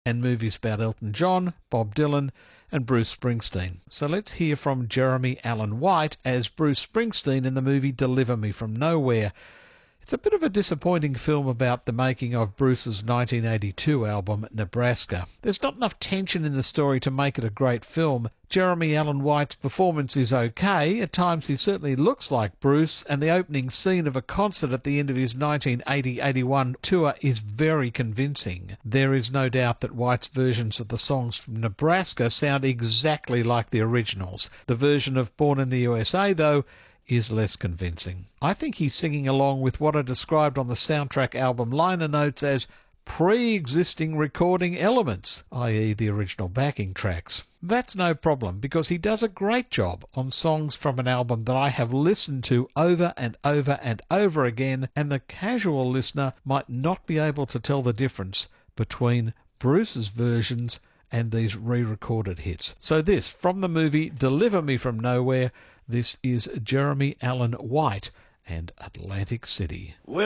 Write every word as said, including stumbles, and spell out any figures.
and movies about Elton John, Bob Dylan and Bruce Springsteen. So let's hear from Jeremy Allen White as Bruce Springsteen in the movie Deliver Me From Nowhere. It's a bit of a disappointing film about the making of Bruce's nineteen eighty-two album, Nebraska. There's not enough tension in the story to make it a great film. Jeremy Allen White's performance is okay. At times he certainly looks like Bruce, and the opening scene of a concert at the end of his nineteen eighty eighty-one tour is very convincing. There is no doubt that White's versions of the songs from Nebraska sound exactly like the originals. The version of Born in the U S A, though, is less convincing. I think he's singing along with what are described on the soundtrack album liner notes as pre-existing recording elements, that is the original backing tracks. That's no problem, because he does a great job on songs from an album that I have listened to over and over and over again, and the casual listener might not be able to tell the difference between Bruce's versions and these re-recorded hits. So this, from the movie Deliver Me From Nowhere, this is Jeremy Allen White and Atlantic City.